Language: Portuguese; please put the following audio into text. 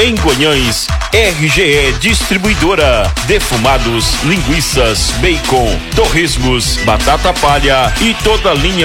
Em Guanhães, RGE Distribuidora. Defumados, linguiças, bacon, torresmos, batata palha e toda a linha